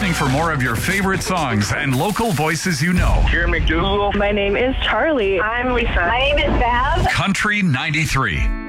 listening for more of your favorite songs and local voices you know. Jerry McDougal. My name is Charlie. I'm Lisa. My name is Bev. Country 93.